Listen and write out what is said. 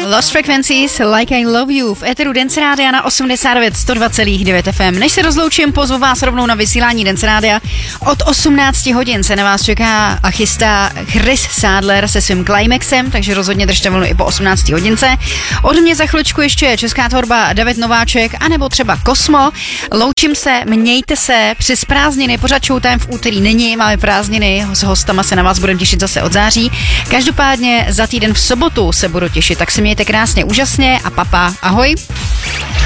Lost Frequencies, Like I Love You v éteru Dance Rádia na 89 102,9 FM. Než se rozloučím, pozvu vás rovnou na vysílání Dance Rádia. Od 18 hodin se na vás čeká a chystá Chris Sadler se svým Climaxem, takže rozhodně držte vlnu i po 18 hodince. Od mě za chvíličku ještě česká tvorba David Nováček, anebo třeba Kosmo. Loučím se, mějte se, přes prázdniny, pořád Showtime v úterý není, máme prázdniny, s hostama se na vás budeme těšit zase od září. Každopádně za týden v sobotu se budu těšit, tak se mějte krásně, úžasně a papa, ahoj.